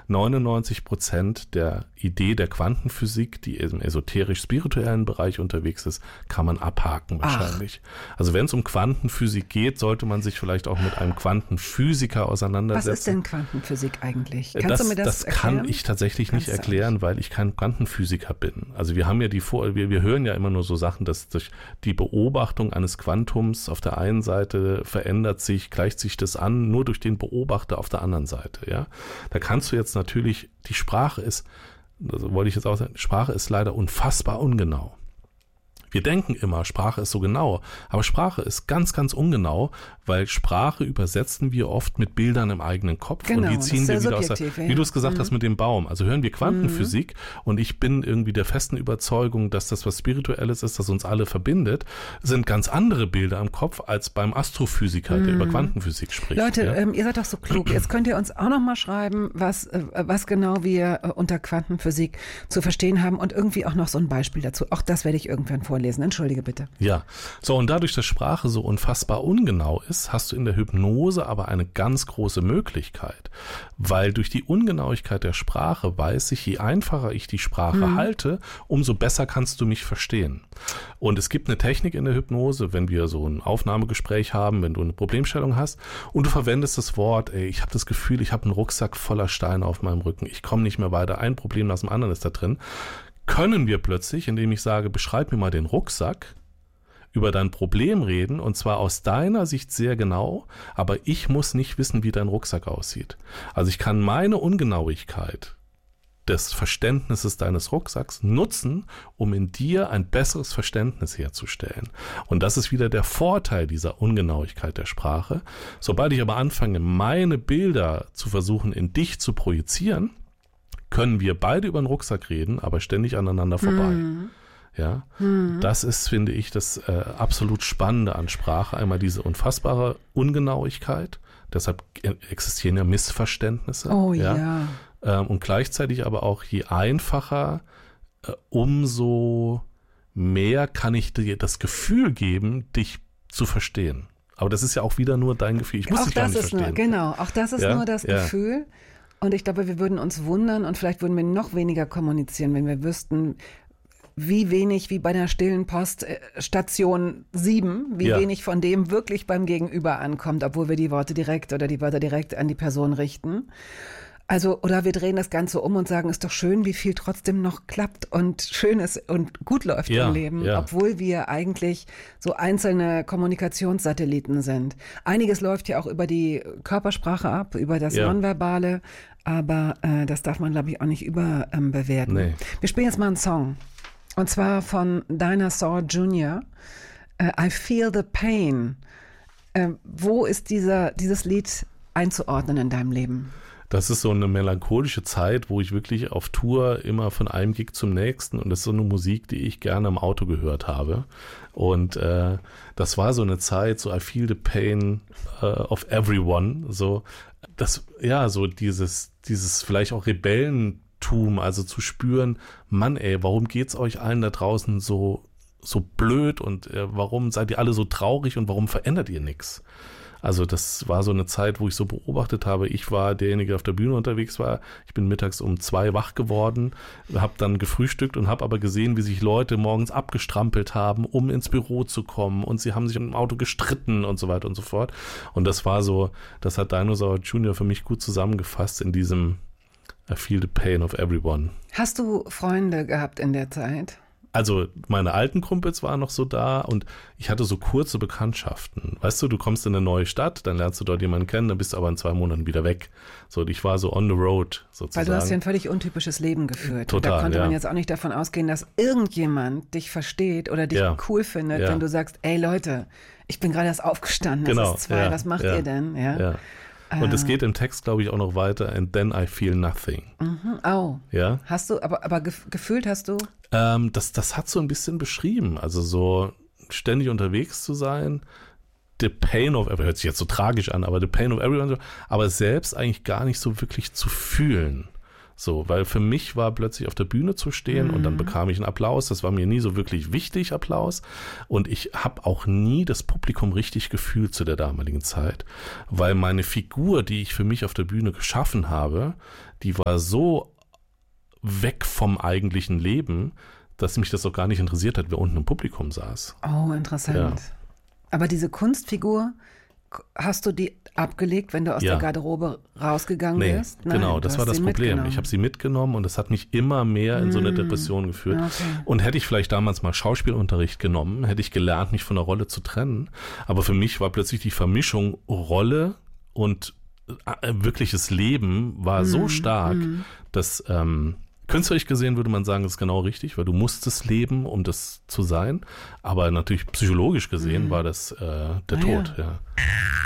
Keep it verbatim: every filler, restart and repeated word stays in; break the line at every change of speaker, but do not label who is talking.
neunundneunzig Prozent der Idee der Quantenphysik, die im esoterisch-spirituellen Bereich unterwegs ist, kann man abhaken wahrscheinlich. Ach. Also wenn es um Quantenphysik geht, sollte man sich vielleicht auch mit einem Quantenphysiker auseinandersetzen.
Was ist denn Quantenphysik eigentlich? Kannst
das,
du mir das,
das
erklären?
kann ich tatsächlich
Kannst
nicht erklären, weil ich kein Quantenphysiker bin. Also wir haben ja die Vor- wir, wir hören ja immer nur so Sachen, dass durch die Beobachtung eines Quantums auf der einen Seite verändert sich, gleicht sich das an, nur durch den Beobachter auf der anderen Seite. Ja, da kannst du jetzt natürlich, die Sprache ist, also wollte ich jetzt auch sagen, Sprache ist leider unfassbar ungenau. Wir denken immer, Sprache ist so genau, aber Sprache ist ganz, ganz ungenau, weil Sprache übersetzen wir oft mit Bildern im eigenen Kopf
genau,
und die ziehen wir wieder aus der,
ja.
wie du es gesagt
mhm.
hast mit dem Baum. Also hören wir Quantenphysik mhm. und ich bin irgendwie der festen Überzeugung, dass das was Spirituelles ist, das uns alle verbindet, sind ganz andere Bilder im Kopf als beim Astrophysiker, mhm. der über Quantenphysik spricht.
Leute,
ja?
ähm, ihr seid doch so klug. Jetzt könnt ihr uns auch noch mal schreiben, was, äh, was genau wir äh, unter Quantenphysik zu verstehen haben und irgendwie auch noch so ein Beispiel dazu. Auch das werde ich irgendwann vorlesen. Entschuldige bitte.
Ja, so und dadurch, dass Sprache so unfassbar ungenau ist, hast du in der Hypnose aber eine ganz große Möglichkeit, weil durch die Ungenauigkeit der Sprache weiß ich, je einfacher ich die Sprache mhm. halte, umso besser kannst du mich verstehen. Und es gibt eine Technik in der Hypnose, wenn wir so ein Aufnahmegespräch haben, wenn du eine Problemstellung hast und du verwendest das Wort, ey, ich habe das Gefühl, ich habe einen Rucksack voller Steine auf meinem Rücken, ich komme nicht mehr weiter, ein Problem nach dem anderen ist da drin, können wir plötzlich, indem ich sage, beschreib mir mal den Rucksack, über dein Problem reden und zwar aus deiner Sicht sehr genau, aber ich muss nicht wissen, wie dein Rucksack aussieht. Also ich kann meine Ungenauigkeit des Verständnisses deines Rucksacks nutzen, um in dir ein besseres Verständnis herzustellen. Und das ist wieder der Vorteil dieser Ungenauigkeit der Sprache. Sobald ich aber anfange, meine Bilder zu versuchen, in dich zu projizieren, können wir beide über den Rucksack reden, aber ständig aneinander vorbei. Mhm. Ja, mhm. Das ist, finde ich, das äh, absolut Spannende an Sprache. Einmal diese unfassbare Ungenauigkeit, deshalb existieren ja Missverständnisse.
Oh
ja.
ja.
Ähm, und gleichzeitig aber auch, je einfacher, äh, umso mehr kann ich dir das Gefühl geben, dich zu verstehen. Aber das ist ja auch wieder nur dein Gefühl. Ich muss
auch
dich gar nicht
das ist
verstehen.
Nur, genau, auch das ist
ja?
nur das
ja.
Gefühl. Und ich glaube, wir würden uns wundern und vielleicht würden wir noch weniger kommunizieren, wenn wir wüssten, wie wenig, wie bei der stillen Post äh, Station sieben, wie
ja.
wenig von dem wirklich beim Gegenüber ankommt, obwohl wir die Worte direkt oder die Wörter direkt an die Person richten. Also, oder wir drehen das Ganze um und sagen, ist doch schön, wie viel trotzdem noch klappt und schön ist und gut läuft
ja,
im Leben,
ja.
obwohl wir eigentlich so einzelne Kommunikationssatelliten sind. Einiges läuft ja auch über die Körpersprache ab, über das
ja.
Nonverbale, aber äh, das darf man, glaube ich, auch nicht überbewerten. Ähm,
nee.
Wir spielen jetzt mal einen Song. Und zwar von Dinosaur Junior Uh, I Feel the Pain. Uh, wo ist dieser, dieses Lied einzuordnen in deinem Leben?
Das ist so eine melancholische Zeit, wo ich wirklich auf Tour immer von einem Gig zum nächsten und das ist so eine Musik, die ich gerne im Auto gehört habe. Und äh, das war so eine Zeit, so I Feel the Pain uh, of Everyone. So, das, ja, so dieses, dieses vielleicht auch Rebellentum, also zu spüren, Mann ey, warum geht's euch allen da draußen so, so blöd und äh, warum seid ihr alle so traurig und warum verändert ihr nichts? Also das war so eine Zeit, wo ich so beobachtet habe, ich war derjenige, der auf der Bühne unterwegs war. Ich bin mittags um zwei wach geworden, habe dann gefrühstückt und habe aber gesehen, wie sich Leute morgens abgestrampelt haben, um ins Büro zu kommen und sie haben sich im Auto gestritten und so weiter und so fort. Und das war so, das hat Dinosaur Junior für mich gut zusammengefasst in diesem I Feel the Pain of Everyone.
Hast du Freunde gehabt in der Zeit?
Also meine alten Kumpels waren noch so da und ich hatte so kurze Bekanntschaften. Weißt du, du kommst in eine neue Stadt, dann lernst du dort jemanden kennen, dann bist du aber in zwei Monaten wieder weg. So, ich war so on the road sozusagen.
Weil du hast ja ein völlig untypisches Leben geführt.
Total,
da konnte
ja.
man jetzt auch nicht davon ausgehen, dass irgendjemand dich versteht oder dich
ja.
cool findet,
ja.
wenn du sagst, ey Leute, ich bin gerade erst aufgestanden,
genau.
es ist zwei,
ja.
was macht
ja.
ihr denn? Ja.
ja. Und es geht im Text, glaube ich, auch noch weiter. And then I feel nothing.
Mhm. Oh.
Ja.
Hast du, aber, aber gef- gefühlt hast du?
Ähm, das, das hat so ein bisschen beschrieben. Also so ständig unterwegs zu sein. The pain of everyone. Hört sich jetzt so tragisch an, aber the pain of everyone. Aber selbst eigentlich gar nicht so wirklich zu fühlen. So, weil für mich war plötzlich auf der Bühne zu stehen mhm. und dann bekam ich einen Applaus. Das war mir nie so wirklich wichtig, Applaus. Und ich habe auch nie das Publikum richtig gefühlt zu der damaligen Zeit, weil meine Figur, die ich für mich auf der Bühne geschaffen habe, die war so weg vom eigentlichen Leben, dass mich das auch gar nicht interessiert hat, wer unten im Publikum saß.
Oh, interessant. Ja. Aber diese Kunstfigur, hast du die abgelegt, wenn du aus ja. der Garderobe rausgegangen
nee,
bist?
Nein, genau, das war das Problem. Ich habe sie mitgenommen und das hat mich immer mehr in so eine Depression geführt. Okay. Und hätte ich vielleicht damals mal Schauspielunterricht genommen, hätte ich gelernt, mich von der Rolle zu trennen. Aber für mich war plötzlich die Vermischung Rolle und äh, wirkliches Leben war mm, so stark, mm. dass ähm, künstlerisch gesehen würde man sagen, das ist genau richtig, weil du musstest leben, um das zu sein. Aber natürlich psychologisch gesehen mm. war das äh, der
ah,
Tod.
Ja.
Ja.